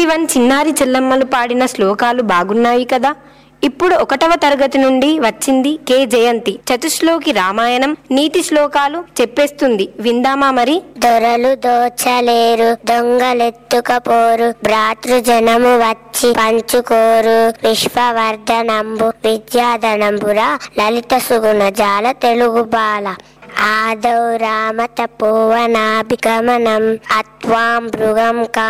KG1 చిన్నారి చెల్లమ్మలు పాడిన శ్లోకాలు బాగున్నాయి కదా. ఇప్పుడు 1వ తరగతి నుండి వచ్చింది K జయంతి. చతుశ్లోకి రామాయణం నీతి శ్లోకాలు చెప్పేస్తుంది, విందామా మరి? దొరలు దోచలేరు, దొంగలెత్తుకపోరు, భ్రాతృజనము వచ్చి పంచుకోరు, విశ్వవర్ధనంబు విద్యాధనంబురా, లలిత సుగుణ జాల తెలుగు బాల. ఆదౌ రామ తపోవనాభిగమనం, అత్వాం భృగం